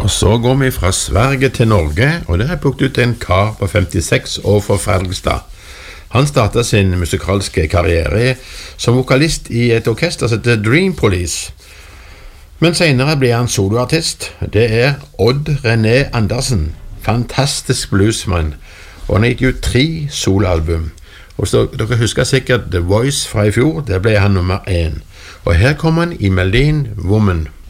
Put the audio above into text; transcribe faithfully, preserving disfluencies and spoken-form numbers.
Og så går vi fra Sverige til Norge, og der har jeg plukket ut en kar på femtiseks år fra Fredrikstad. Han startet sin musikalske karriere som vokalist i et orkester som heter Dream Police. Men senere ble han soloartist. Det er Odd René Andersen, fantastisk bluesmann, og han gikk ut tre soloalbum. Og så, dere husker sikkert The Voice fra i fjor, der ble han nummer én. Og her kommer han i Melin Woman.